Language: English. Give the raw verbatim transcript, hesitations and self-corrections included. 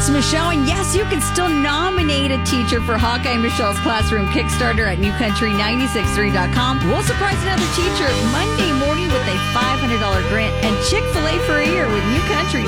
Michelle, and yes, you can still nominate a teacher for Hawkeye Michelle's Classroom Kickstarter at new country nine six three dot com. We'll surprise another teacher Monday morning with a five hundred dollars grant and Chick-fil-A for a year with New Country